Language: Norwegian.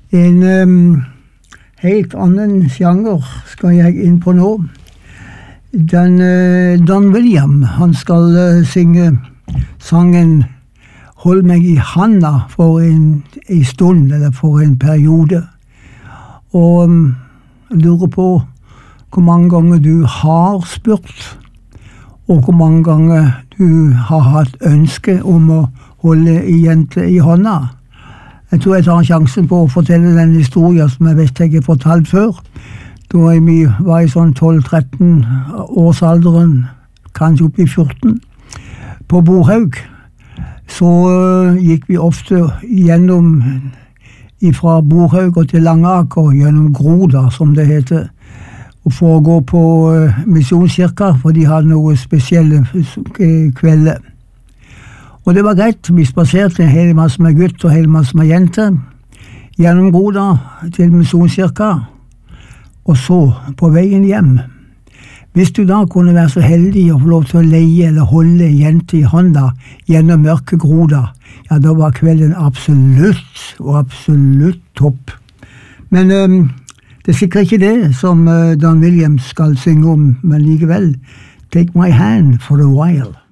En helt annen sjanger skal jeg inn på nå. Don William, han skal synge sangen «Hold meg i handa» for en stund, eller for en periode. Og jeg lurer på hvor mange ganger du har spurt, og hvor mange ganger du har hatt ønske om å holde en jente i hånda. Jeg tror jeg tar sjansen på å fortelle den historien som jeg vet jeg har fortalt før. Da vi var i sånn 12-13 årsalderen, kanskje opp i 14, på Borhaug, så gikk vi ofte gjennom fra Borhaug og til Langaker, gjennom Groda, som det heter, og for å gå på Misjonskirka, for de hadde noe spesielle kvelder. Og det var greit, vi spaserte en hel masse med gutt og en hel masse med jenter, gjennom Groda til Misjonskirka, og så på veien hjem. Hvis du da kunne være så heldig å få lov til å leie eller holde en jente i hånda gjennom mørke Groda, ja, da var kvelden absolutt topp. Men det er sikkert ikke det som Don Williams skal synge om, men likevel, Take my hand for a while.